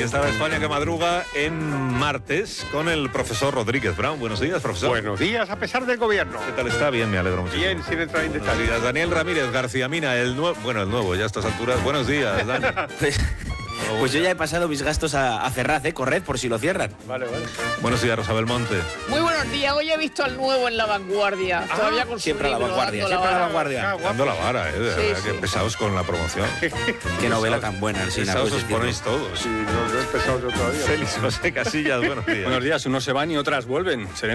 Esta de España que madruga en martes con el profesor Rodríguez Brown. Buenos días, profesor. Buenos días, a pesar del gobierno. ¿Qué tal está? Bien, me alegro mucho. Bien, sin entrar en Buenos detalles. días. Daniel Ramírez García Mina, el nuevo, ya a estas alturas. Buenos días, Dani. Pues yo ya he pasado mis gastos a Ferraz, corred por si lo cierran. Vale. Buenos días, Rosa Belmonte. Muy buenos días, hoy he visto al nuevo en La Vanguardia. Todavía con su Siempre a la libro, vanguardia, dando siempre a la vara. vanguardia. Dando la vara, de verdad, Sí, que sí. pesados con la promoción. Qué novela tan buena, Alsina. Pesados pues, os ponéis todos. Sí, no he empezado yo todavía. Félix José Casillas, buenos días. Buenos días, unos se van y otras vuelven.